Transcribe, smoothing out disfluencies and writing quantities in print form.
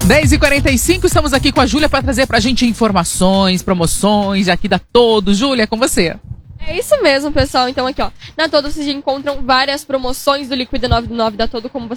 10h45, estamos aqui com a Júlia para trazer pra gente informações, promoções aqui da Todo. Júlia, é com você. É isso mesmo, pessoal. Então aqui, ó, na Todo vocês encontram várias promoções do Liquida 99 da Todo, como